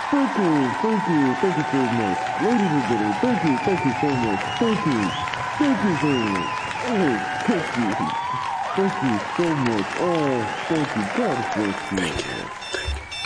Thank you so much. Ladies and gentlemen, thank you so much. Thank you so much. Oh, thank you. Thank you so much. Oh, thank you. God bless you. Thank you.